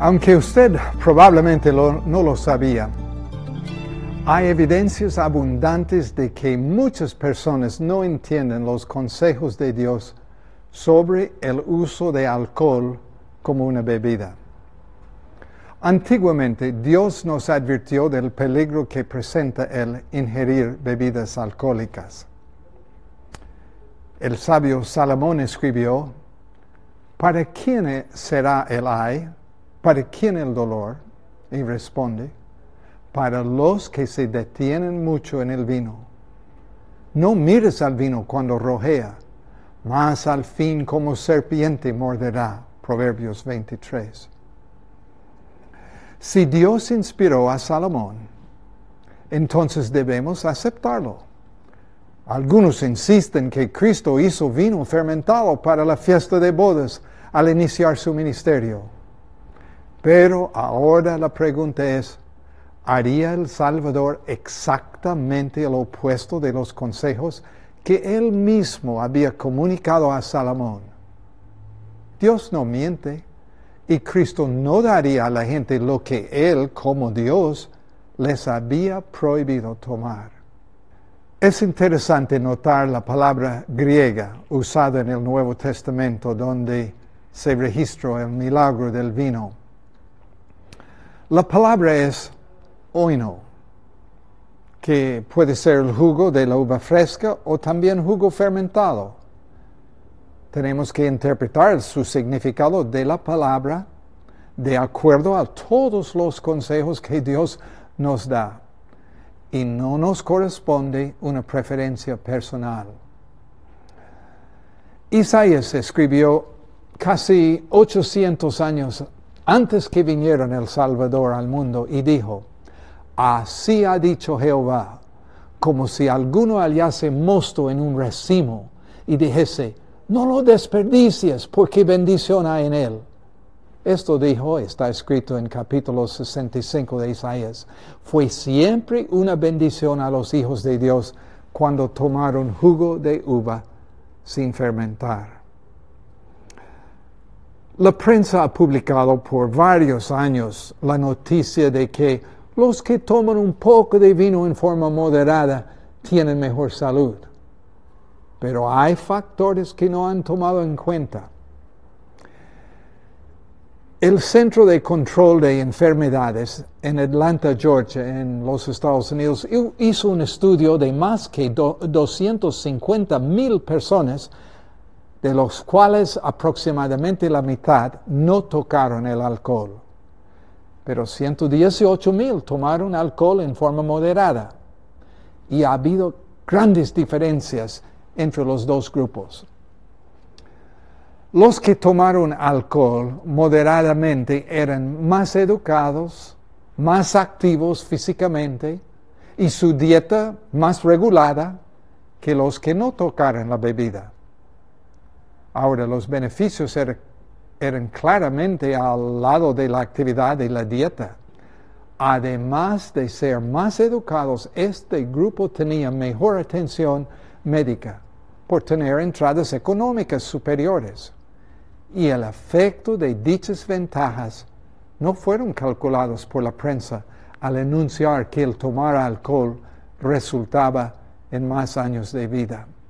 Aunque usted probablemente no lo sabía, hay evidencias abundantes de que muchas personas no entienden los consejos de Dios sobre el uso de alcohol como una bebida. Antiguamente, Dios nos advirtió del peligro que presenta el ingerir bebidas alcohólicas. El sabio Salomón escribió: ¿para quién será el ay? ¿Para quién el dolor? Y responde: para los que se detienen mucho en el vino. No mires al vino cuando rojea, mas al fin como serpiente morderá. Proverbios 23. Si Dios inspiró a Salomón, entonces debemos aceptarlo. Algunos insisten que Cristo hizo vino fermentado para la fiesta de bodas al iniciar su ministerio. Pero ahora la pregunta es: ¿haría el Salvador exactamente el opuesto de los consejos que él mismo había comunicado a Salomón? Dios no miente, y Cristo no daría a la gente lo que él, como Dios, les había prohibido tomar. Es interesante notar la palabra griega usada en el Nuevo Testamento, donde se registró el milagro del vino. La palabra es oino, que puede ser el jugo de la uva fresca o también jugo fermentado. Tenemos que interpretar su significado de la palabra de acuerdo a todos los consejos que Dios nos da, y no nos corresponde una preferencia personal. Isaías escribió casi 800 años antes que viniera el Salvador al mundo y dijo: así ha dicho Jehová, como si alguno hallase mosto en un racimo y dijese: no lo desperdicies, porque bendición hay en él. Esto dijo, está escrito en capítulo 65 de Isaías. Fue siempre una bendición a los hijos de Dios cuando tomaron jugo de uva sin fermentar. La prensa ha publicado por varios años la noticia de que los que toman un poco de vino en forma moderada tienen mejor salud. Pero hay factores que no han tomado en cuenta. El Centro de Control de Enfermedades en Atlanta, Georgia, en los Estados Unidos, hizo un estudio de más que 250,000 personas, de los cuales aproximadamente la mitad no tocaron el alcohol. Pero 118,000 tomaron alcohol en forma moderada. Y ha habido grandes diferencias entre los dos grupos. Los que tomaron alcohol moderadamente eran más educados, más activos físicamente y su dieta más regulada que los que no tocaron la bebida. Ahora, los beneficios eran claramente al lado de la actividad y la dieta. Además de ser más educados, este grupo tenía mejor atención médica por tener entradas económicas superiores. Y el efecto de dichas ventajas no fueron calculados por la prensa al anunciar que el tomar alcohol resultaba en más años de vida.